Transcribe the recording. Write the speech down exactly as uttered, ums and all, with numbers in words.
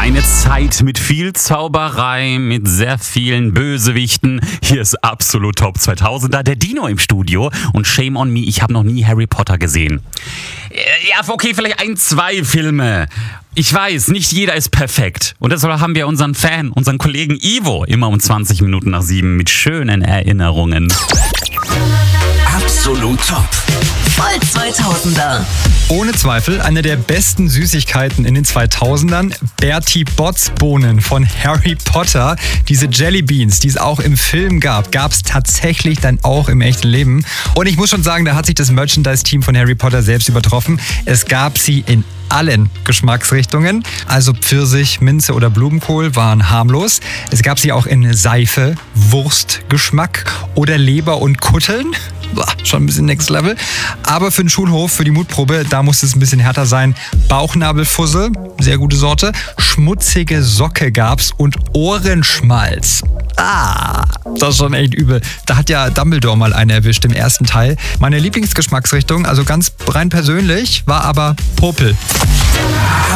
Eine Zeit mit viel Zauberei, mit sehr vielen Bösewichten. Hier ist absolut Top zweitausender, der Dino im Studio. Und shame on me, ich habe noch nie Harry Potter gesehen. Ja, okay, vielleicht ein, zwei Filme. Ich weiß, nicht jeder ist perfekt. Und deshalb haben wir unseren Fan, unseren Kollegen Ivo, immer um zwanzig Minuten nach sieben mit schönen Erinnerungen. Absolut Top. Voll zweitausender. Ohne Zweifel eine der besten Süßigkeiten in den zweitausendern. Bertie Botts Bohnen von Harry Potter. Diese Jelly Beans, die es auch im Film gab, gab es tatsächlich dann auch im echten Leben. Und ich muss schon sagen, da hat sich das Merchandise-Team von Harry Potter selbst übertroffen. Es gab sie in allen Geschmacksrichtungen. Also Pfirsich, Minze oder Blumenkohl waren harmlos. Es gab sie auch in Seife, Wurstgeschmack oder Leber und Kutteln. Boah, schon ein bisschen Next Level. Aber für den Schulhof, für die Mutprobe, da muss es ein bisschen härter sein. Bauchnabelfussel, sehr gute Sorte. Schmutzige Socke gab's und Ohrenschmalz. Ah, das ist schon echt übel. Da hat ja Dumbledore mal eine erwischt im ersten Teil. Meine Lieblingsgeschmacksrichtung, also ganz rein persönlich, war aber Popel.